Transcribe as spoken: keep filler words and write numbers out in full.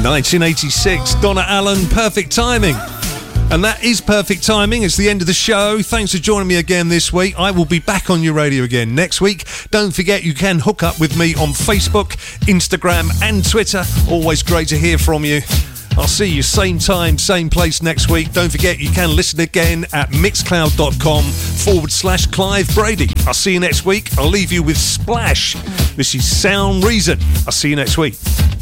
nineteen eighty-six, Donna Allen, Perfect Timing. And that is perfect timing. It's the end of the show. Thanks for joining me again this week. I will be back on your radio again next week. Don't forget you can hook up with me on Facebook, Instagram and Twitter. Always great to hear from you. I'll see you same time, same place next week. Don't forget you can listen again at mixcloud.com forward slash Clive Brady. I'll see you next week. I'll leave you with Splash. This is Sound Reason. I'll see you next week.